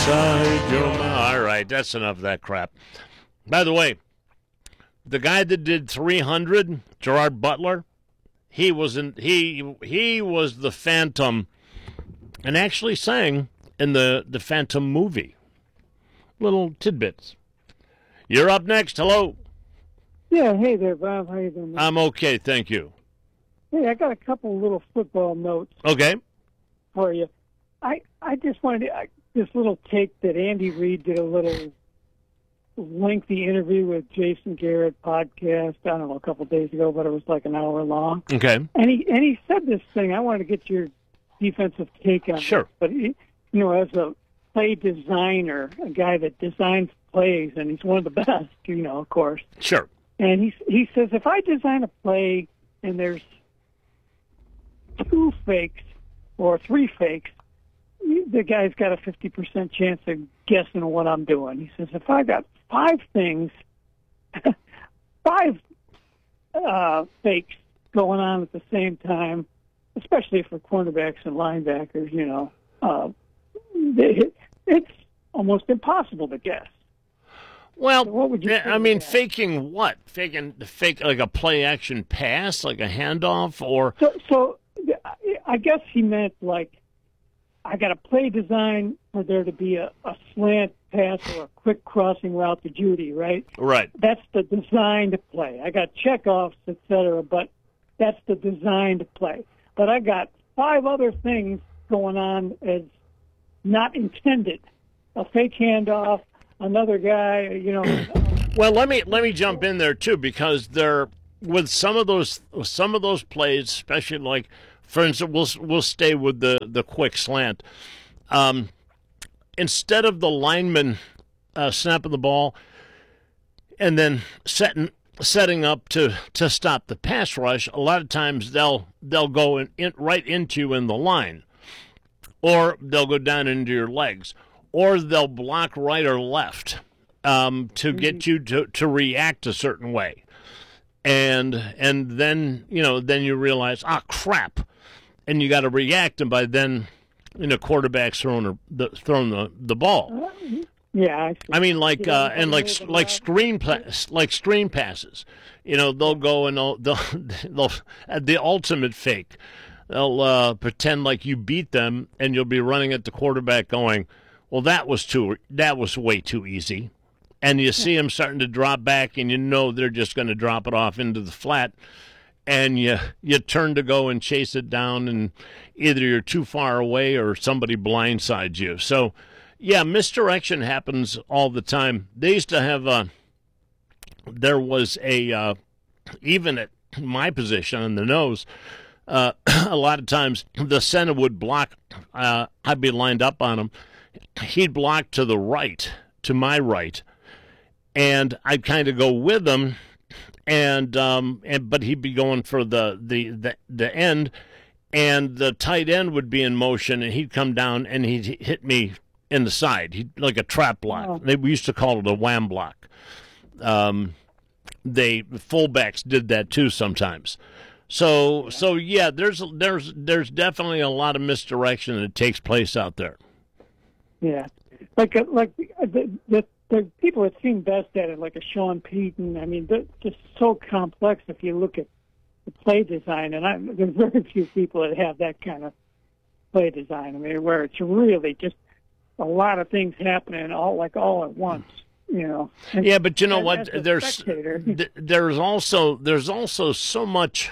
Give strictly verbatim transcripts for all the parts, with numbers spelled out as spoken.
inside your mouth. All right, that's enough of that crap. By the way, the guy that did three hundred, Gerard Butler, he was in, he he was the Phantom, and actually sang in the the Phantom movie. Little tidbits. You're up next. Hello. Yeah, hey there, Bob. How you doing? I'm okay, thank you. Hey, I got a couple little football notes Okay. for you. I I just wanted to, I, this little take that Andy Reid did a little lengthy interview with Jason Garrett podcast. I don't know, a couple days ago, but it was like an hour long. Okay. And he and he said this thing. I wanted to get your defensive take on Sure. it. But he, you know, as a play designer, a guy that designs plays, and he's one of the best, you know, of course. Sure. And he he says, if I design a play and there's two fakes or three fakes, the guy's got a fifty percent chance of guessing what I'm doing. He says, if I got five things, five uh, fakes going on at the same time, especially for cornerbacks and linebackers, you know, uh, it, it's almost impossible to guess. Well, So what would you yeah, think I mean, of that? faking what? Faking fake like a play action pass, like a handoff, or So, so I guess he meant like I got a play design for there to be a, a slant pass or a quick crossing route to Judy, right? right? That's the designed play. I got checkoffs, et cetera, but that's the designed play. But I got five other things going on as not intended. A fake handoff, another guy, you know. Well, let me let me jump in there too, because there with some of those some of those plays, especially like, for instance, we'll we'll stay with the the quick slant. Um, instead of the lineman uh, snapping the ball and then setting setting up to, to stop the pass rush, a lot of times they'll they'll go in, in right into you in the line, or they'll go down into your legs, or they'll block right or left um, to get you to, to react a certain way. And and then, you know, then you realize, ah, crap. And you got to react, and by then, you know, quarterback's throwing the throwing the, the ball. Yeah, I, see. I mean, like Yeah, uh, and like moving like around. screen pass, like screen passes. You know, they'll go and they'll they'll, they'll the ultimate fake. They'll uh, pretend like you beat them, and you'll be running at the quarterback, going, "Well, that was too that was way too easy." And you see them starting to drop back, and you know they're just going to drop it off into the flat. And you you turn to go and chase it down, and either you're too far away or somebody blindsides you. So, yeah, misdirection happens all the time. They used to have a, there was a, uh, even at my position on the nose, uh, a lot of times the center would block. Uh, I'd be lined up on him. He'd block to the right, to my right, and I'd kind of go with him. And um and but he'd be going for the, the the the end, and the tight end would be in motion, and he'd come down and he'd hit me in the side. He'd like a trap block. Oh. They, we used to call it a wham block. Um, they fullbacks did that too sometimes. So so yeah, there's there's there's definitely a lot of misdirection that takes place out there. Yeah, like uh, like the, the the people that seem best at it, like a Sean Payton. I mean, they're just so complex if you look at the play design, and I, there's very few people that have that kind of play design. I mean, where it's really just a lot of things happening all like all at once. You know. And, Yeah, but you know and what? as a There's spectator- th- there's also there's also so much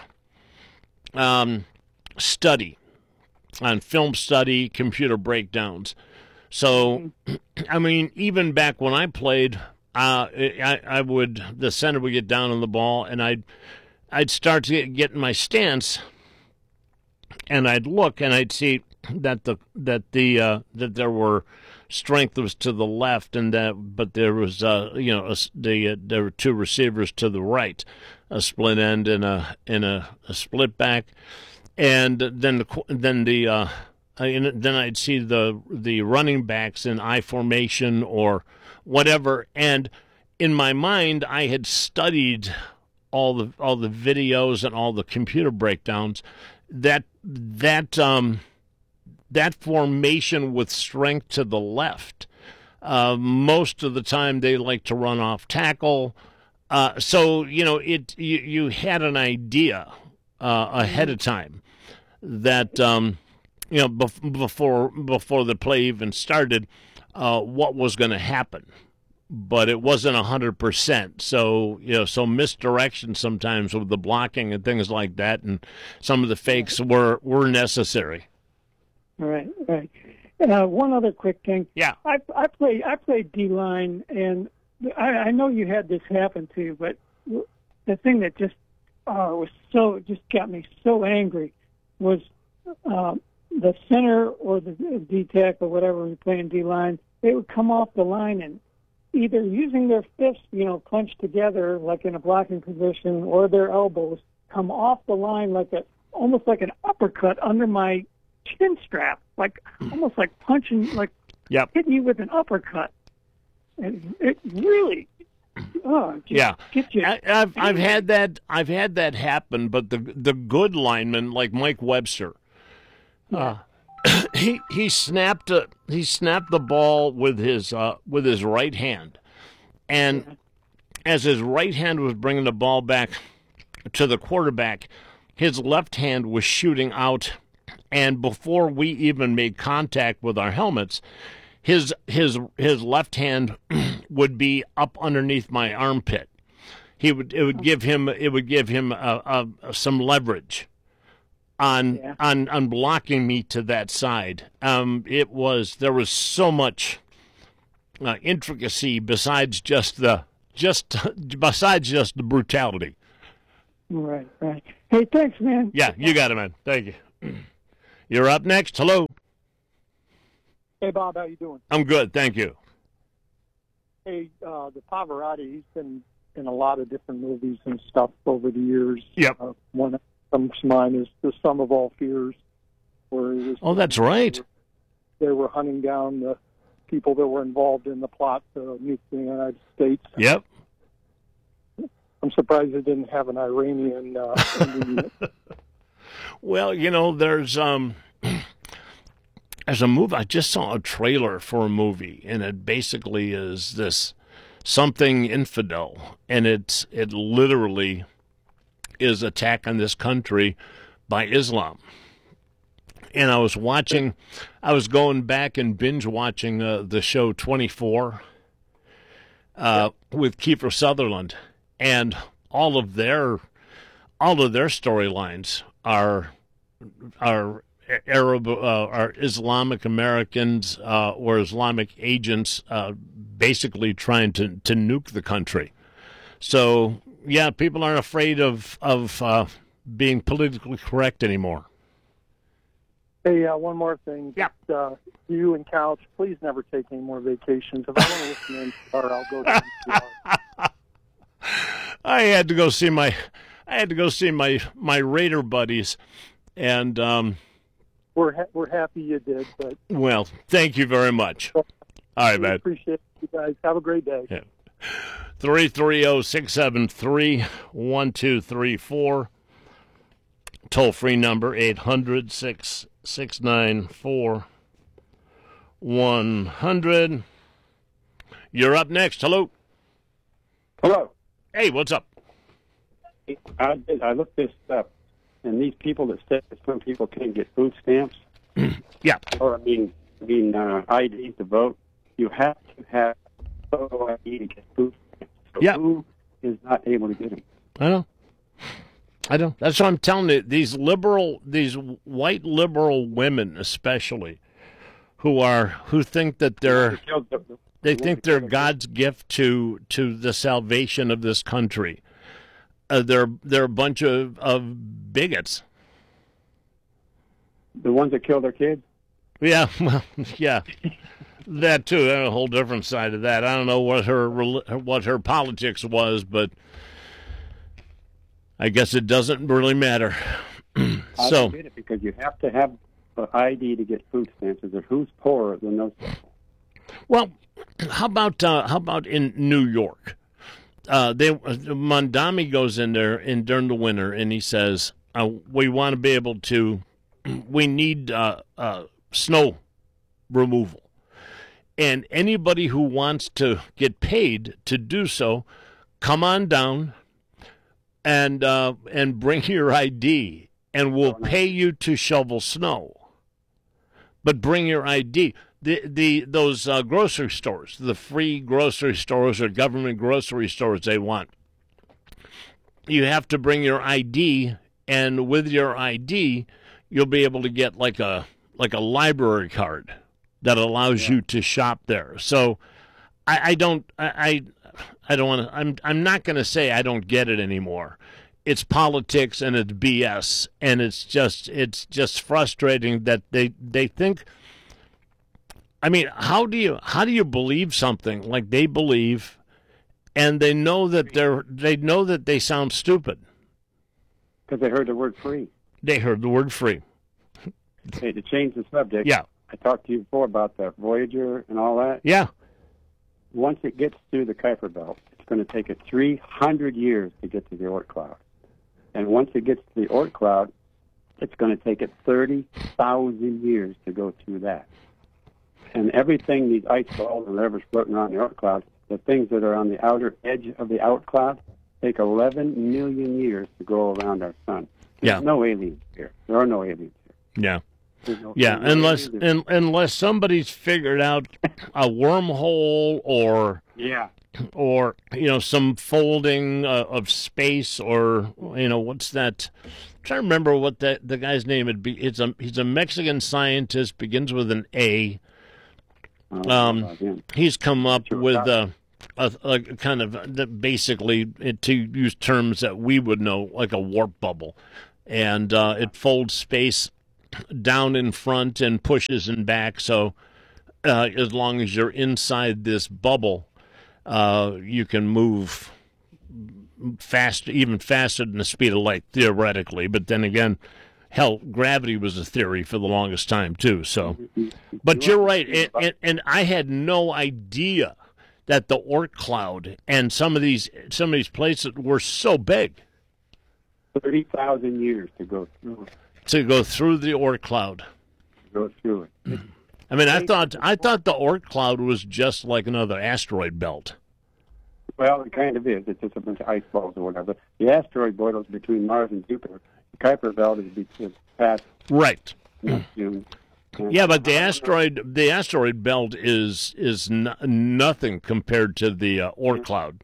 um, study on film study, computer breakdowns. So, I mean, even back when I played, uh, I, I would the center would get down on the ball, and I'd I'd start to get, get in my stance, and I'd look, and I'd see that the that the uh, that there were strength was to the left, and that but there was uh, you know a, the uh, there were two receivers to the right, a split end and a and a, a split back, and then the then the uh, and then I'd see the the running backs in I formation or whatever, and in my mind I had studied all the all the videos and all the computer breakdowns that that um that formation with strength to the left Uh, most of the time, they like to run off tackle. Uh, so you know, it you, you had an idea uh, ahead of time that um, you know bef- before before the play even started, uh, what was going to happen. But it wasn't a hundred percent. So you know, so misdirection sometimes with the blocking and things like that, and some of the fakes were were necessary. Right, right. Uh, one other quick thing. Yeah, I I play I played D line, and I, I know you had this happen too. But the thing that just uh, was so just got me so angry was uh, the center or the D tackle or whatever we play in D line. They would come off the line and either using their fists, you know, clenched together like in a blocking position, or their elbows come off the line like a almost like an uppercut under my chin strap, like almost like punching, like yep. hitting you with an uppercut. And it really, oh, just yeah. Get you. I, I've I've had that I've had that happen, but the the good linemen like Mike Webster, uh, he he snapped a, he snapped the ball with his uh, with his right hand, and yeah. as his right hand was bringing the ball back to the quarterback, his left hand was shooting out, and before we even made contact with our helmets, his his his left hand would be up underneath my armpit. He would it would give him it would give him a, a, some leverage on yeah. on on blocking me to that side. Um, it was there was so much uh, intricacy besides just the just besides just the brutality. Right, right. Hey, thanks, man. Yeah, you got it, man. Thank you. You're up next. Hello. Hey, Bob, how you doing? I'm good, thank you. Hey, uh, the Pavarotti, he's been in a lot of different movies and stuff over the years. Yep. Uh, one that comes to mind is The Sum of All Fears, where he was. Oh, that's right. They were, they were hunting down the people that were involved in the plot to nuke the United States. Yep. I'm surprised they didn't have an Iranian. Uh, well, you know, there's um, as a movie, I just saw a trailer for a movie, and it basically is this something infidel, and it's it literally is attack on this country by Islam. And I was watching, I was going back and binge watching uh, the show twenty-four uh, yeah. with Kiefer Sutherland, and all of their all of their storylines are are Arab uh, are Islamic Americans uh, or Islamic agents uh, basically trying to, to nuke the country. So yeah, people aren't afraid of of uh, being politically correct anymore. Hey, uh, one more thing. Yeah. Just, uh, you and Couch, please never take any more vacations. If I want to listen to N P R, I'll go to N P R. I had to go see my, I had to go see my, my Raider buddies, and um, we're ha- we're happy you did. But well, thank you very much. All right, man. Appreciate you guys. Have a great day. Yeah. Three three zero six seven three one two three four. Toll free number eight hundred six six nine four one hundred. You're up next. Hello. Hello. Hey, what's up? I did, I looked this up, and these people that said that some people can't get food stamps. Yeah. Or I mean, I mean uh, I D to vote. You have to have photo I D to get food stamps. So yeah. Who is not able to get them? I know. I know. That's what I'm telling you. These liberal, these white liberal women, especially, who are who think that they're they think they're God's gift to to the salvation of this country. Uh, they're they're a bunch of, of bigots. The ones that kill their kids. Yeah, well, yeah, that too. That's a whole different side of that. I don't know what her what her politics was, but I guess it doesn't really matter. So I get it because you have to have an I D to get food stamps. Is who's poorer than those people? Well, how about uh, how about in New York? Uh, they Mondami goes in there in during the winter, and he says, uh, "We want to be able to. We need uh, uh, snow removal." And anybody who wants to get paid to do so, come on down and uh, and bring your I D, and we'll pay you to shovel snow. But bring your I D. The the those uh, grocery stores, the free grocery stores or government grocery stores they want, you have to bring your I D, and with your I D, you'll be able to get like a like a library card that allows yeah. you to shop there. So I, I don't I I don't want to. I'm I'm not going to say I don't get it anymore. It's politics and it's B S, and it's just it's just frustrating that they they think. I mean, how do you how do you believe something like they believe, and they know that they're they know that they sound stupid because they heard the word free. They heard the word free. Hey, to change the subject. Yeah, I talked to you before about the Voyager and all that. Yeah. Once it gets through the Kuiper Belt, it's going to take it three hundred years to get to the Oort cloud, and once it gets to the Oort cloud, it's going to take it thirty thousand years to go through that. And everything, these ice balls and whatever's floating around the Oort cloud, the things that are on the outer edge of the Oort cloud, take eleven million years to go around our sun. There's yeah. no aliens here. There are no aliens here. Yeah. No, yeah, no unless in, unless somebody's figured out a wormhole or yeah. or you know some folding uh, of space, or you know what's that? I'm trying to remember what that the guy's name would be. It's a he's a Mexican scientist, begins with an A. Um, he's come up with a, a, a kind of basically, to use terms that we would know, like a warp bubble, and uh, it folds space down in front and pushes in back. So uh, as long as you're inside this bubble, uh, you can move fast, even faster than the speed of light, theoretically. But then again, hell, gravity was a theory for the longest time, too. So, but you're right. And, and, and I had no idea that the Oort cloud and some of these some of these places were so big. thirty thousand years to go through it. To go through the Oort cloud. Go through it. I mean, I thought I thought the Oort cloud was just like another asteroid belt. Well, it kind of is. It's just a bunch of ice balls or whatever. The asteroid belt is between Mars and Jupiter. The Kuiper Belt is between past right. Neptune. Yeah, but the asteroid the asteroid belt is is no, nothing compared to the uh, Oort cloud.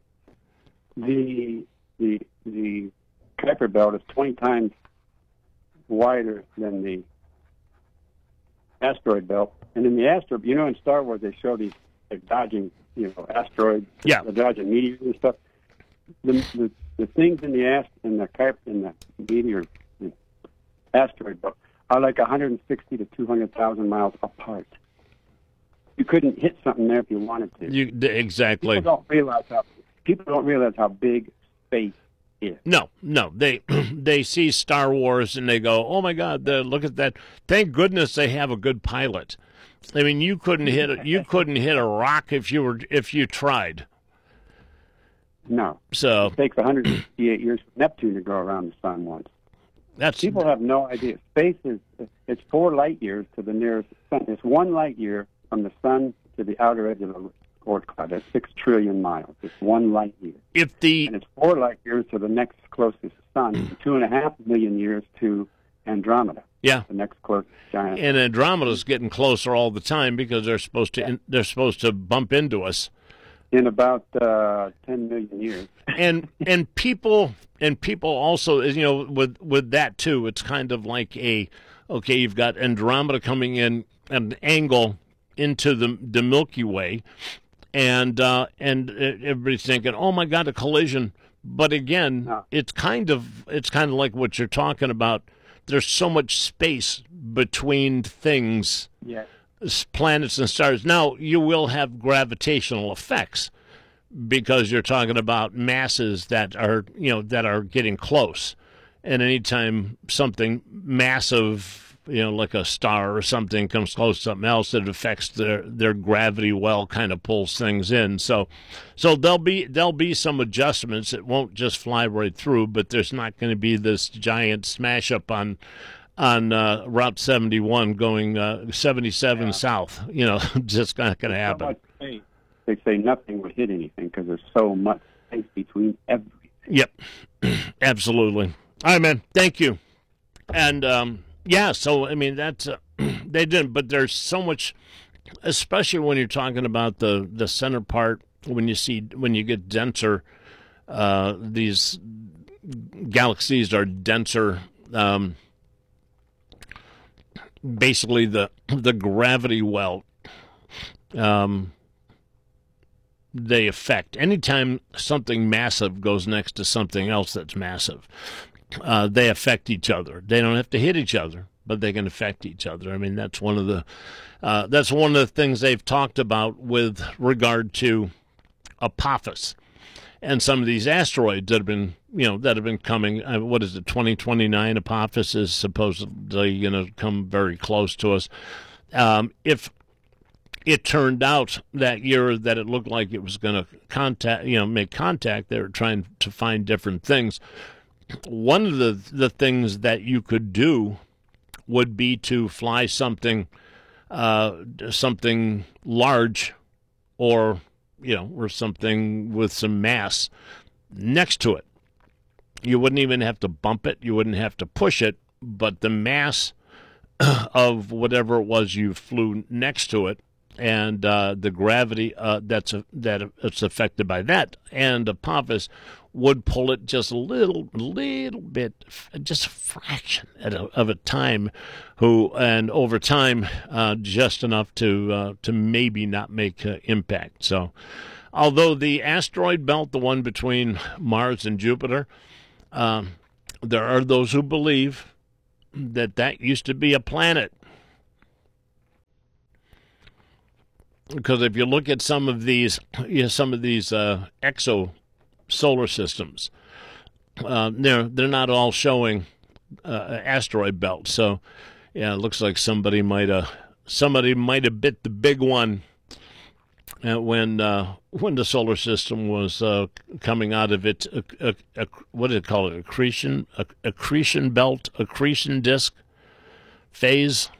The the the Kuiper Belt is twenty times wider than the asteroid belt, and in the asteroid, you know, in Star Wars they show these like, dodging, you know, asteroids, yeah, the dodging meteors and stuff. The, the the things in the ast in the Kuiper in the meteor the asteroid belt are like one hundred sixty to two hundred thousand miles apart. You couldn't hit something there if you wanted to. You exactly. People don't realize how people don't realize how big space is. No, no. They they see Star Wars and they go, "Oh my God! The, look at that! Thank goodness they have a good pilot." I mean, you couldn't hit a, you couldn't hit a rock if you were if you tried. No. So it takes one hundred sixty-eight years for Neptune to go around the sun once. That's people have no idea. Space is it's four light years to the nearest sun. It's one light year from the sun to the outer edge of the Oort cloud. That's six trillion miles. It's one light year. If the and it's four light years to the next closest sun. And two and a half million years to Andromeda. Yeah, the next closest giant. And Andromeda's getting closer all the time because they're supposed to yeah. in, they're supposed to bump into us in about uh, ten million years. and and people and people also, you know, with with that too, it's kind of like a okay, you've got Andromeda coming in at an angle into the the Milky Way, and uh, and everybody's thinking, oh my God, a collision. But again, no. it's kind of it's kind of like what you're talking about. There's so much space between things, yeah. planets and stars. Now, you will have gravitational effects because you're talking about masses that are, you know, that are getting close. And anytime something massive, you know, like a star or something comes close to something else, it affects their, their gravity well, kind of pulls things in. So so there'll be there'll be some adjustments. It won't just fly right through, but there's not going to be this giant smash up on on uh, Route seventy-one going uh, seventy-seven yeah. south. You know, just not going to happen. They say nothing would hit anything because there's so much space between everything. Yep, absolutely. All right, man. Thank you. And um, yeah, so I mean that's uh, they didn't, but there's so much, especially when you're talking about the the center part. When you see when you get denser, uh, these galaxies are denser. Um, basically, the the gravity well. Um, they affect anytime something massive goes next to something else that's massive. Uh, they affect each other. They don't have to hit each other, but they can affect each other. I mean, that's one of the uh, that's one of the things they've talked about with regard to Apophis and some of these asteroids that have been, you know, that have been coming. Uh, what is it? twenty twenty-nine Apophis is supposedly going to come very close to us. Um, if it turned out that year that it looked like it was going to contact, you know, make contact, they were trying to find different things. One of the the things that you could do would be to fly something, uh, something large, or you know, or something with some mass next to it. You wouldn't even have to bump it. You wouldn't have to push it, but the mass of whatever it was you flew next to it, and uh, the gravity uh, that's a, that it's affected by that, and Apophis would pull it just a little, little bit, just a fraction at a, of a time, who and over time, uh, just enough to uh, to maybe not make uh, impact. So, although the asteroid belt, the one between Mars and Jupiter, um, there are those who believe that that used to be a planet. Because if you look at some of these, you know, some of these uh, exo solar systems, uh, they're they're not all showing uh, asteroid belts. So, yeah, it looks like somebody might have somebody might have bit the big one uh, when uh, when the solar system was uh, coming out of its uh, uh, uh, what do they call it? Accretion, uh, accretion belt, accretion disk phase,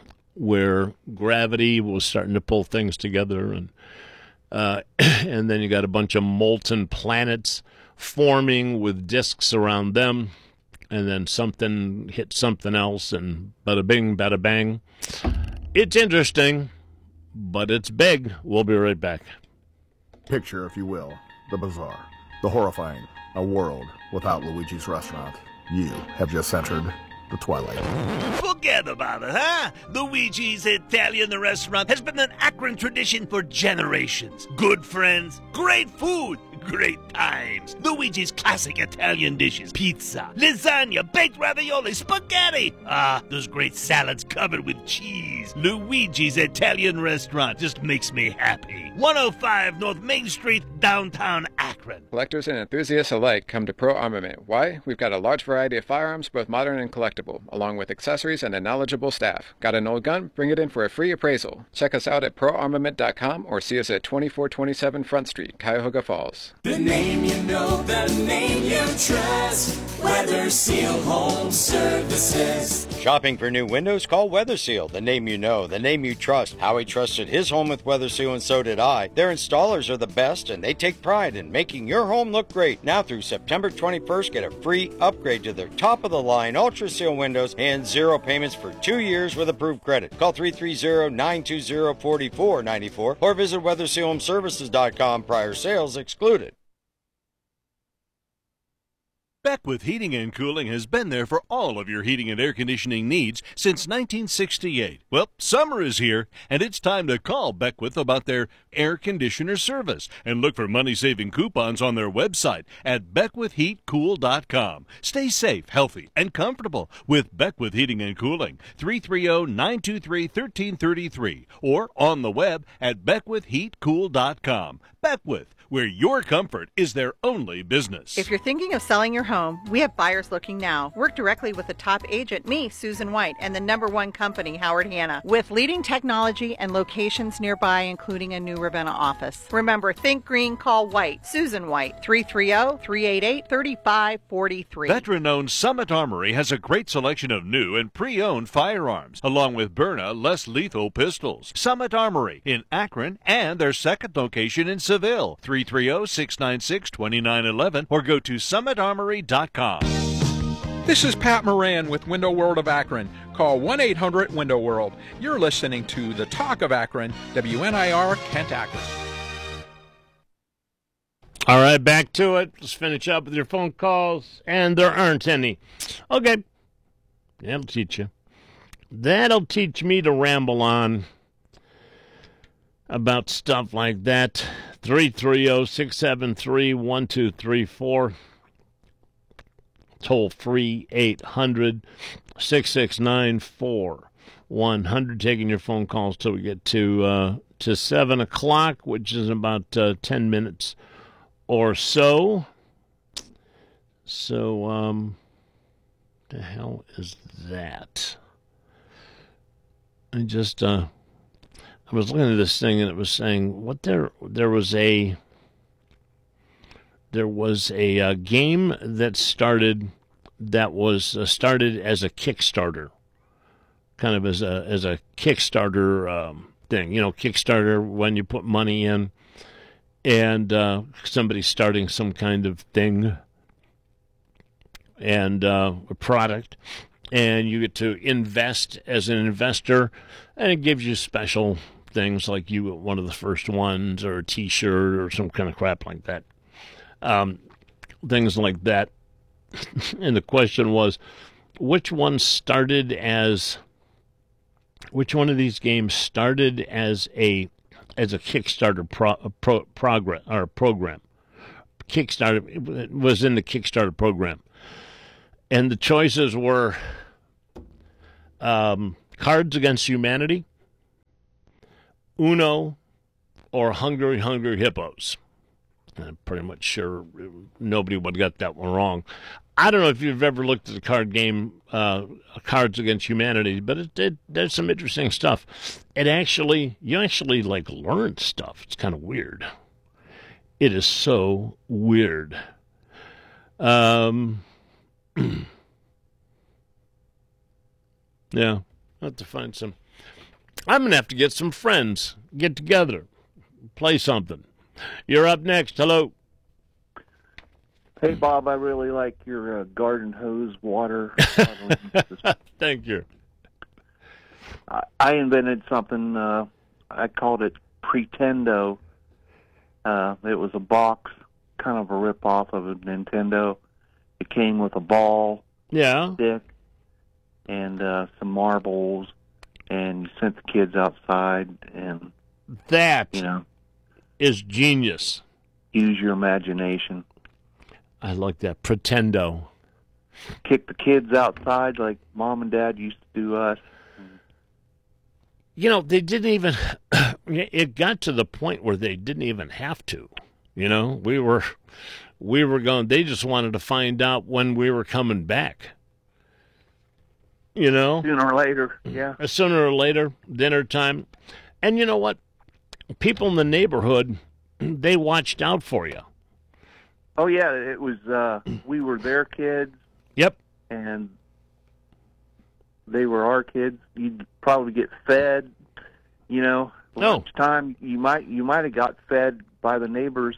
where gravity was starting to pull things together, and uh, and then you got a bunch of molten planets forming with disks around them, and then something hit something else, and bada bing, bada bang. It's interesting, but it's big. We'll be right back. Picture, if you will, the bizarre, the horrifying, a world without Luigi's Restaurant. You have just entered the twilight. Forget about it, huh? Luigi's Italian Restaurant has been an Akron tradition for generations. Good friends, great food, great times. Luigi's classic Italian dishes: pizza, lasagna, baked ravioli, spaghetti. Ah, those great salads covered with cheese. Luigi's Italian Restaurant just makes me happy. one oh five North Main Street, downtown Akron. Collectors and enthusiasts alike come to Pro Armament. Why? We've got a large variety of firearms, both modern and collectible, along with accessories and a knowledgeable staff. Got an old gun? Bring it in for a free appraisal. Check us out at pro armament dot com or see us at twenty-four twenty-seven Front Street, Cuyahoga Falls. The name you know, the name you trust. Weather Seal Home Services. Shopping for new windows? Call Weather Seal. The name you know, the name you trust. Howie trusted his home with Weather Seal, and so did I. Their installers are the best, and they take pride in making your home look great. Now through September twenty-first, get a free upgrade to their top-of-the-line Ultra Seal windows and zero payments for two years with approved credit. Call three three zero, nine two zero, four four nine four or visit weather seal home services dot com. Prior sales excluded. Beckwith Heating and Cooling has been there for all of your heating and air conditioning needs since nineteen sixty-eight. Well, summer is here, and it's time to call Beckwith about their air conditioner service and look for money-saving coupons on their website at beckwith heat cool dot com. Stay safe, healthy, and comfortable with Beckwith Heating and Cooling, three three zero, nine two three, one three three three, or on the web at beckwith heat cool dot com. Beckwith, where your comfort is their only business. If you're thinking of selling your home, we have buyers looking now. Work directly with the top agent, me, Susan White, and the number one company, Howard Hanna, with leading technology and locations nearby, including a new Ravenna office. Remember, think green, call White. Susan White, three three zero, three eight eight, three five four three. Veteran-owned Summit Armory has a great selection of new and pre-owned firearms, along with Byrna less lethal pistols. Summit Armory in Akron and their second location in Seville, three three zero, six nine six, two nine one one, or go to summit armory dot com. This is Pat Moran with Window World of Akron. Call one eight hundred window world. You're listening to The Talk of Akron, W N I R Kent Akron. All right, back to it. Let's finish up with your phone calls, and there aren't any. Okay. That'll teach you. That'll teach me to ramble on about stuff like that. three three zero, six seven three, one two three four. Toll free eight hundred, six six nine, four one zero zero. Taking your phone calls till we get to uh, to seven o'clock, which is about uh, ten minutes or so. So, um, the hell is that? I just, uh, I was looking at this thing and it was saying what there, there was a, there was a uh, game that started, that was uh, started as a Kickstarter, kind of as a, as a Kickstarter um, thing, you know, Kickstarter when you put money in and uh, somebody's starting some kind of thing and uh, a product, and you get to invest as an investor, and it gives you special things like you get one of the first ones or a T-shirt or some kind of crap like that. Um, things like that. And the question was, which one started as, which one of these games started as a as a Kickstarter pro, pro, progress or program? Kickstarter, it was in the Kickstarter program. And the choices were um, Cards Against Humanity, Uno, or Hungry Hungry Hippos. I'm pretty much sure nobody would have got that one wrong. I don't know if you've ever looked at the card game, uh, Cards Against Humanity, but it, it, there's some interesting stuff. It actually, you actually, like, learn stuff. It's kind of weird. It is so weird. Um... Yeah, I'll have to find some. I'm going to have to get some friends, get together, play something. You're up next. Hello. Hey, Bob, I really like your uh, garden hose water. Thank you. I, I invented something. Uh, I called it Pretendo. Uh, it was a box, kind of a rip-off of a Nintendo. It came with a ball, yeah, stick, and uh, some marbles, and you sent the kids outside, and that you know is genius. Use your imagination. I like that. Pretendo. Kick the kids outside like Mom and Dad used to do us. You know, they didn't even. It got to the point where they didn't even have to. You know, we were. We were going, they just wanted to find out when we were coming back. You know? Sooner or later, yeah. Sooner or later, dinner time. And you know what? People in the neighborhood, they watched out for you. Oh, yeah, it was, uh, we were their kids. Yep. And they were our kids. You'd probably get fed, you know. No. Lunchtime, you might, you might have got fed by the neighbors.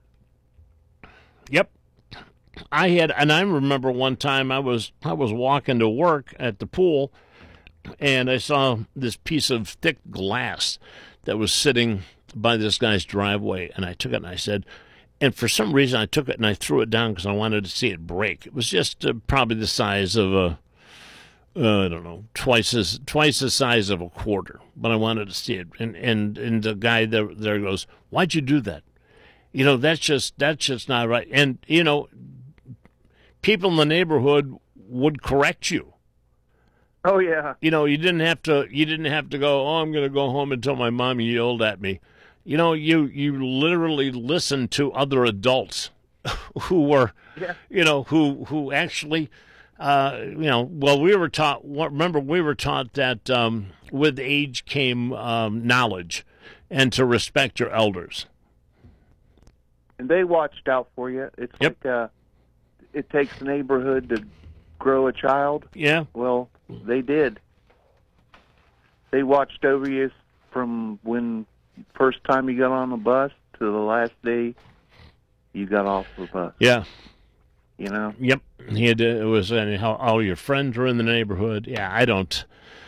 Yep. I had, and I remember one time I was I was walking to work at the pool, and I saw this piece of thick glass that was sitting by this guy's driveway, and I took it and I said, and for some reason I took it and I threw it down because I wanted to see it break. It was just uh, probably the size of a, uh, I don't know, twice as twice the size of a quarter, but I wanted to see it. And and and the guy there there goes, "Why'd you do that? You know, that's just that's just not right." And, you know, people in the neighborhood would correct you. Oh, yeah. You know, you didn't have to you didn't have to go, "Oh, I'm going to go home and tell my mom you yelled at me." you know, you you literally listened to other adults who were, Yeah. you know, who who actually, uh, you know, well, we were taught. Remember, we were taught that um, with age came um, knowledge, and to respect your elders. And they watched out for you. It's Yep. like uh, it takes a neighborhood to grow a child. Yeah. Well, they did. They watched over you from when first time you got on the bus to the last day you got off the bus. Yeah. You know? Yep. He had to, it was uh, how all your friends were in the neighborhood. Yeah, I don't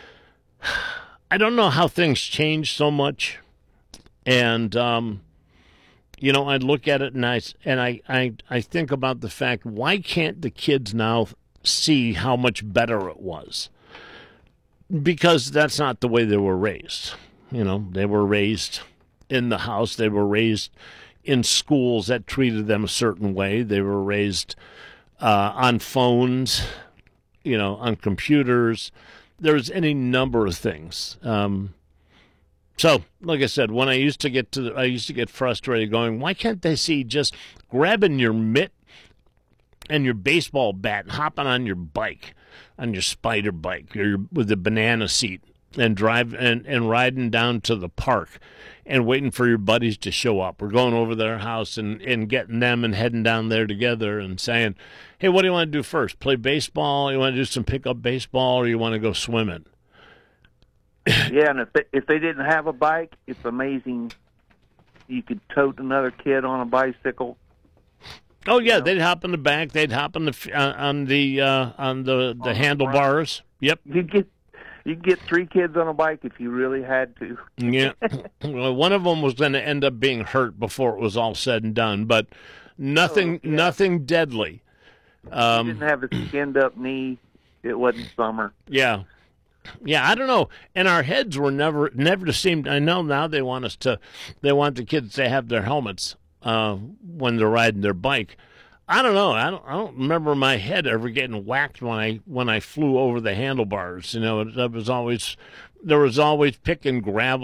I don't know how things change so much. And um you know, I look at it and I and I, I I think about the fact, why can't the kids now see how much better it was? Because that's not the way they were raised. You know, they were raised in the house. They were raised in schools that treated them a certain way. They were raised uh, on phones, you know, on computers. There's any number of things. Um, so, like I said, when I used to get to, the, I used to get frustrated, going, why can't they see just grabbing your mitt and your baseball bat and hopping on your bike, on your spider bike, or your, with the banana seat, and drive and, and riding down to the park and waiting for your buddies to show up. We're going over their house and, and getting them and heading down there together and saying, hey, what do you want to do first? Play baseball? You want to do some pickup baseball, or you want to go swimming? Yeah, and if they, if they didn't have a bike, it's amazing. You could tote another kid on a bicycle. Oh yeah, they'd hop in the back. They'd hop on the uh, on the uh, on the the On the handlebars. Yep. You get you get three kids on a bike if you really had to. Yeah. Well, one of them was going to end up being hurt before it was all said and done, but nothing Oh, yeah. nothing deadly. Um, He didn't have a skinned up knee. It wasn't summer. Yeah. Yeah, I don't know. And our heads were never never seemed. I know now they want us to. They want the kids to have their helmets uh, when they're riding their bike. I don't know. I don't. I don't remember my head ever getting whacked when I when I flew over the handlebars. You know, it, it was always there was always pick and gravel.